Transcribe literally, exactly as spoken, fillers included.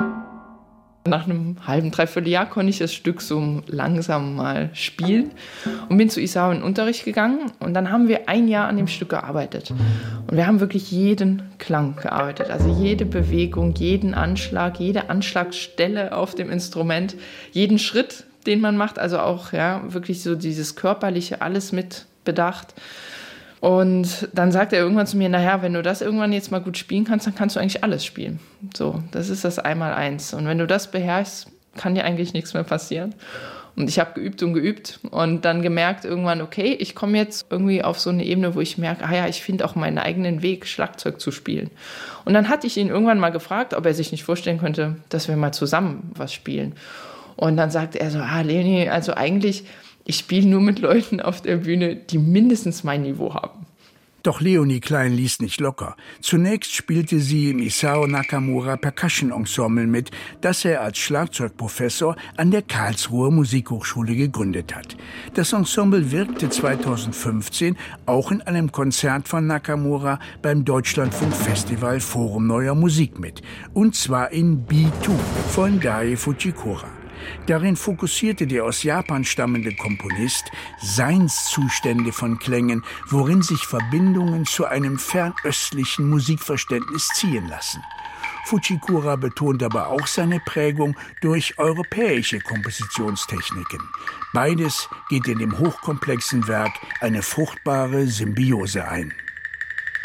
Nach einem halben, dreiviertel Jahr konnte ich das Stück so langsam mal spielen und bin zu Isao in den Unterricht gegangen. Und dann haben wir ein Jahr an dem Stück gearbeitet. Und wir haben wirklich jeden Klang gearbeitet, also jede Bewegung, jeden Anschlag, jede Anschlagstelle auf dem Instrument, jeden Schritt, den man macht, also auch ja wirklich so dieses Körperliche, alles mit bedacht. Und dann sagt er irgendwann zu mir, naja, wenn du das irgendwann jetzt mal gut spielen kannst, dann kannst du eigentlich alles spielen. So, das ist das Einmaleins. Und wenn du das beherrschst, kann dir eigentlich nichts mehr passieren. Und ich habe geübt und geübt und dann gemerkt irgendwann, okay, ich komme jetzt irgendwie auf so eine Ebene, wo ich merke, ah ja, ich finde auch meinen eigenen Weg, Schlagzeug zu spielen. Und dann hatte ich ihn irgendwann mal gefragt, ob er sich nicht vorstellen könnte, dass wir mal zusammen was spielen. Und dann sagte er so, ah, Leonie, also eigentlich... ich spiele nur mit Leuten auf der Bühne, die mindestens mein Niveau haben. Doch Leonie Klein ließ nicht locker. Zunächst spielte sie im Isao Nakamura Percussion Ensemble mit, das er als Schlagzeugprofessor an der Karlsruher Musikhochschule gegründet hat. Das Ensemble wirkte zweitausendfünfzehn auch in einem Konzert von Nakamura beim Deutschlandfunk-Festival Forum Neuer Musik mit. Und zwar in B zwei von Dai Fujikura. Darin fokussierte der aus Japan stammende Komponist Seinszustände von Klängen, worin sich Verbindungen zu einem fernöstlichen Musikverständnis ziehen lassen. Fujikura betont aber auch seine Prägung durch europäische Kompositionstechniken. Beides geht in dem hochkomplexen Werk eine fruchtbare Symbiose ein.